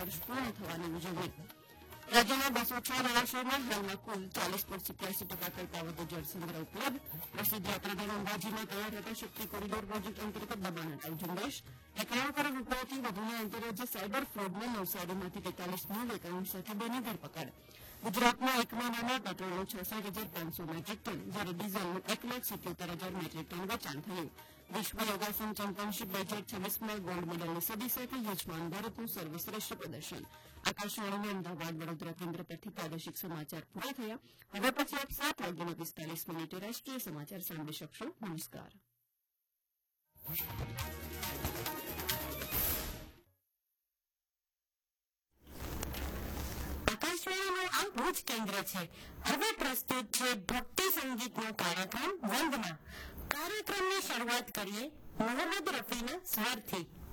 વર્ષ પૂર્ણ થવાની ઉજવણી. રાજ્યના 206 જળાશયોમાં હાલમાં કુલ 40.87% કરતાં વધુ જળસંગ્રહ ઉપલબ્ધ. પ્રસિદ્ધ યાત્રાધામ અંબાજીમાં તૈયાર થતા શક્તિ કોરિડોર પ્રોજેક્ટ અંતર્ગત દબાણ હટાવ ઝુંબેશ. 51 કરોડ રૂપિયાથી વધુના આંતરરાજ્ય સાયબર ફ્રોડમાં નવસારીમાંથી 43 મૂળ એકાઉન્ટ સાથે 2ની ધરપકડ. ગુજરાતમાં એક મહિનામાં પેટ્રોલનું 66,500 મેટ્રિક ટન જ્યારે ડીઝલનું 1,77,000 મેટ્રિક ટન વેચાણ થયું. વિશ્વ યોગાસન ચેમ્પિયનશીપ 2026માં ગોલ્ડ મેડલની સદી સાથે યજમાન ભારતનું સર્વશ્રેષ્ઠ પ્રદર્શન. આકાશવાણીના અમદાવાદ વડોદરા કેન્દ્ર પરથી પ્રાદેશિક સમાચાર પૂરા થયા. હવે પછી આપ 7:45 રાષ્ટ્રીય સમાચાર સાંભળી શકશો. નમસ્કાર. આકાશવાણીનું આ ભુજ કેન્દ્ર છે. હવે પ્રસ્તુત છે ભક્તિ સંગીતનો કાર્યક્રમ વંદના. કાર્યક્રમની શરૂઆત કરીએ મોહમ્મદ રફીના સ્વરથી.